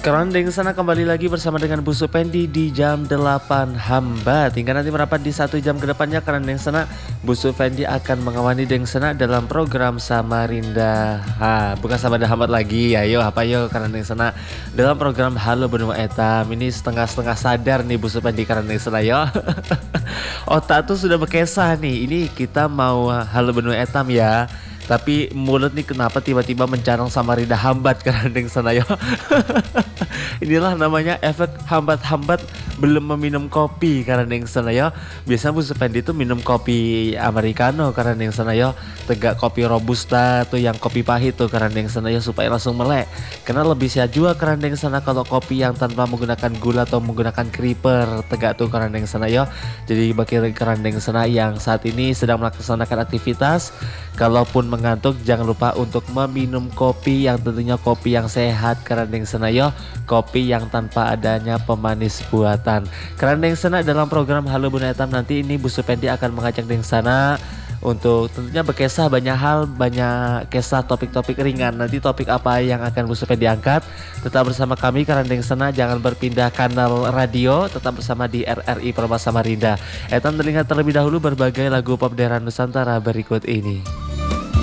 Kerandeng sana kembali lagi bersama dengan Bu Supendi di jam 8 hambat. Hingga nanti merapat di 1 jam ke depannya Kerandeng sana Bu Supendi akan mengawani Deng sana dalam program Samarinda. Bukan Samarinda hambat lagi ya, yo apa yo Kerandeng sana dalam program Halo Benua Etam. Ini setengah-setengah sadar nih Bu Supendi Kerandeng sana yo. Otak tuh sudah berkesah nih. Ini kita mau Halo Benua Etam ya. Tapi mulut nih kenapa tiba-tiba mencarang Samarinda hambat Kerandeng sana yo. Inilah namanya efek hambat-hambat belum meminum kopi Kerandeng sana yo. Biasanya Bu Supendi itu minum kopi americano Kerandeng sana yo. Tegak kopi robusta tuh yang kopi pahit tuh Kerandeng sana yo supaya langsung melek. Karena lebih sehat juga Kerandeng sana kalau kopi yang tanpa menggunakan gula atau menggunakan creeper. Tegak tuh Kerandeng sana yo. Jadi bagi Kerandeng sana yang saat ini sedang melaksanakan aktivitas, kalaupun mengantuk jangan lupa untuk meminum kopi yang tentunya kopi yang sehat Kerandeng sana yo. Kopi yang tanpa adanya pemanis buatan. Kerandeng sana dalam program Halo Benua Etam nanti ini Bu Supendi akan mengajak Deng sana untuk tentunya berkisah banyak hal, banyak kisah topik-topik ringan. Nanti topik apa yang akan Bu Supendi angkat? Tetap bersama kami Kerandeng sana, jangan berpindah kanal radio, tetap bersama di RRI Permata Samarinda. Etam terlihat terlebih dahulu berbagai lagu pop daerah Nusantara berikut ini.